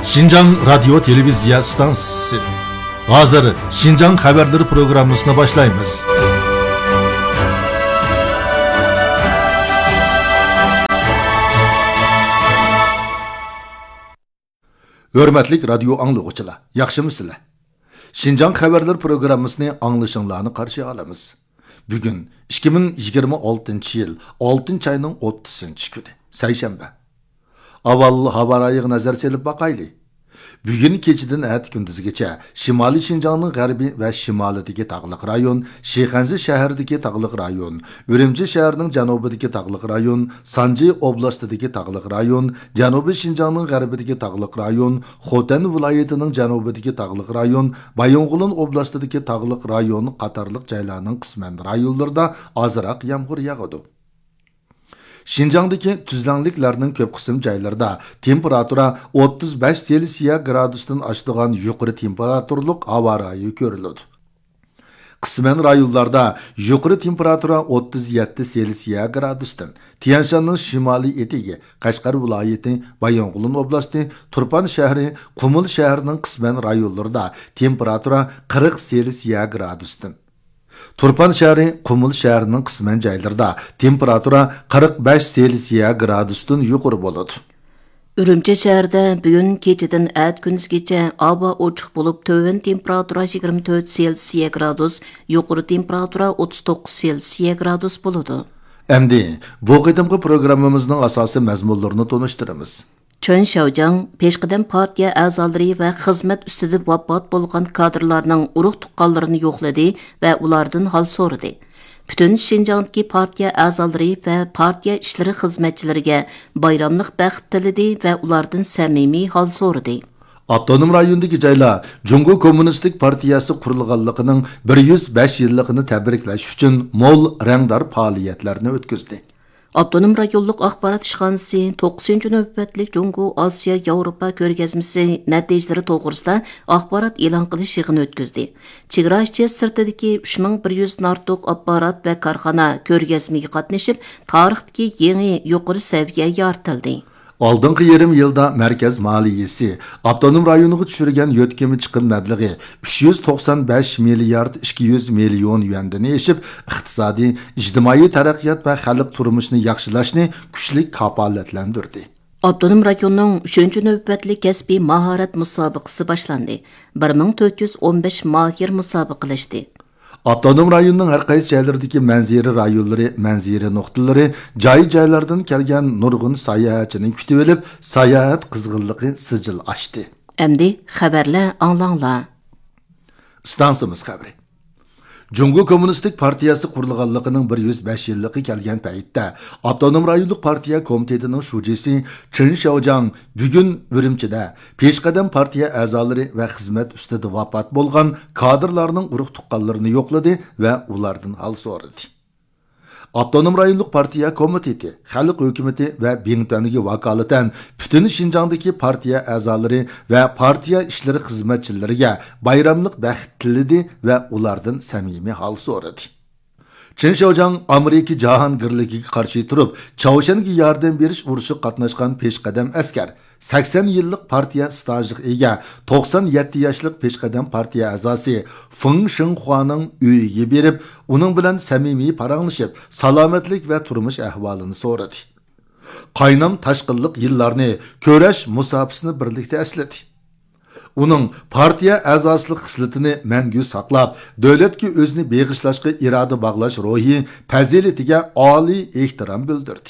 Şinjan Radyo Televizya Stansiyası. Hazır Şinjan Haberleri programmasına başlayınız. Hürmetlik radyo anlıqçılar, yaxşımısınızlar? Şinjan Haberleri programmasını anlaşınlarını karşı alamiz. Bugün 2026 yıl 6 ayının 30 günü, Seyşembe. Aval haber ayığı nazar selip bakaylı. Bugün keçiden ət gündüzgece Şimali Şinjan'ın g'arbiy ve şimalidagi tağlıq rayon, Şeyxanzi şəhəridagi tağlıq rayon, Ürümçi şəhərinin janubidagi tağlıq rayon, Sanji oblastidagi tağlıq rayon, Janubiy Şinjan'ın g'arbidagi tağlıq rayon, Xotan viloyatining janubidagi tağlıq rayon, Bayonğulun oblastidagi tağlıq rayon qatorliq joylarning qisman rayonlarida ozroq yomg'ir yog'adi. Şinjan'daki tüzlənliklərinin köp qism joylarida temperatura 35 Selsiya gradusdan aşdığan yuqori temperaturluq hava rayı görülüdü. Qismen rayonlarda yuqori temperatura 37 Selsiya gradusdan, Tianshanның şimali etigi, Qashqar viloyati, Bayonğulun oblasti, Turpan şəhəri, Qumul şəhərinin qismen rayonlarida temperatura 40 Selsiya gradusdan. Turpan şəhəri, Qumul şəhərinin qismen joylarida temperatura 45 Selsiya gradusdan yuqori bo'ladi. Ürümçi şəhərdə bugün keçidən ət gündüzgece hava ochiq bo'lib, töven temperatura 24 Selsiya gradus, yuqori temperatura 39 Selsiya gradus bo'ladi. Endi bu qadimgi programmamızның asası məzmunlarını tanıştırırız. Чөн Шаужаң пешқадам партия әзалары ва xizmat ustida vafot bo'lgan kadrlarning urug' tuqqanlarini yo'qladi va ulardan hol so'radi. Butun Şinjandagi partiya a'zolari va partiya ishlari xizmatchilariga bayramlik baxt tiladi va ulardan samimiy hol so'radi. Avtonom rayondagi joylar Jungo Kommunistik partiyasi qurilganligining 105 yilligini tabriklash uchun mo'l rangdor faoliyatlarni o'tkazdi. Avtonom rayonluq axborot ishxonasi 9-navbatlik Jungo Osiyo Yevropa ko'rgazmasi natijalari to'g'risida axborot e'lon qilish yig'ini o'tkazdi. Chegara ichi sirtidagi 3100 dan ortiq apparat va korxona ko'rgazmaga qatnashib, tarixdagi yangi yuqori saviyaga artildi. Aldınqı yarım yılda merkez maliyesi, avtonom rayoniga tushirgan yo'tkimi chiqim mablag'i 395 milyard 200 milyon yuandan eshib, iqtisodiy, ijtimoiy taraqqiyot va xalq turmushini yaxshilashni kuchli kafolatlantirdi. Avtonom rayonning 3-navbatlik kasbiy mahorat musobaqasi boshlandi. 1415 mahir musobaqalashdi. Avtonom rayonning har qaysi joylaridagi manzira rayonlari, manzira nuqtalari joy-joylardan kelgan nurg'un sayohatchining kutib olib, sayohat qizg'inligi sijil ochdi. Endi xabarlar anglanglar. Stansiyamiz xabari. Jungo Kommunistik partiyasi qurilganligining 105 yilligi kelgan paytda Avtonom rayonlik partiya komitetining shujisi Chen Xiaojang bugun Ürümchida peshqadam partiya a'zolari va xizmat ustida vafot bo'lgan kadrlarning urug' tuqqanlarini yo'qladi va ulardan hol so'radi. Avtonom rayonlik partiya komiteti, xalq hukumati va Bingtaniga vakolatan butun Şinjandagi partiya a'zolari va partiya ishlari xizmatchilariga bayramlik baxt tiladi va ulardan samimiy hol so'radi. Chen Xiaojang Amerika jahongirligiga qarshi turib, Chaoshenga yordam berish urushi qatnashgan peshqadam askar, 80 yillik partiya stajiga ega 97 yoshlik peshqadam partiya a'zosi Feng Xinhuaning uyiga berib, uning bilan samimiy paranglashib, salomatlik va turmush ahvolini so'radi. Qaynam tashqinliq yillarni ko'rash musofasini birlikda esladi. Uning partiya a'zosilik xislatini mangu saqlab, davlatga o'zini beg'ishlashga iroda bog'lash ruhi, fazilatiga oliy ehtirom bildirdi.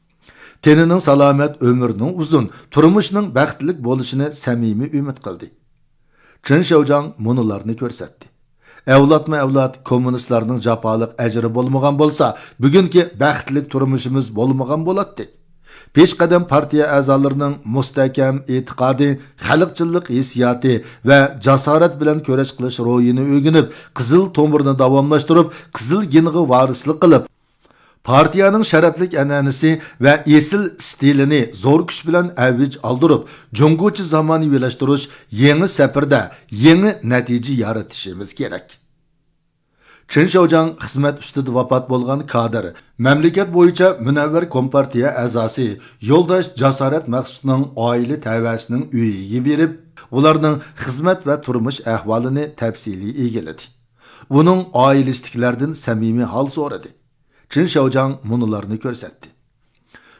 Tenining salomat, umrining uzun, turmushining baxtlik bo'lishini samimiy umid qildi. Chen Xiaojang munolarni ko'rsatdi. Avlodma-avlod kommunistlarning jafoliq ajri bo'lmagan bo'lsa, bugungi baxtlik turmushimiz bo'lmagan bo'ladi. Peshqadam partiya a'zolarining mustahkam e'tiqodi, xalqchillik hissiyoti va jasorat bilan kurash qilish ro'yini o'rganib, qizil tomirni davomlashtirib, qizil geniga varislik qilib, partiyaning sharaflik an'anasi va esil stilini zo'r kuch bilan avj oldirib, jungochi zamonaviylashtirish yangi safarda yangi natija yaratishimiz kerak. Chen Xiaojang xizmat ustida vafot bo'lgan kadr, mamlakat bo'yicha Munavvar Kompartiya a'zosi Yo'ldosh Jasorat Maqsudning oila tavasining uyiga berib, ularning xizmat va turmush ahvolini tafsiliy egiladi. Uning oilasidagilardan samimiy hol so'radi. Chen Xiaojang munolarni ko'rsatdi.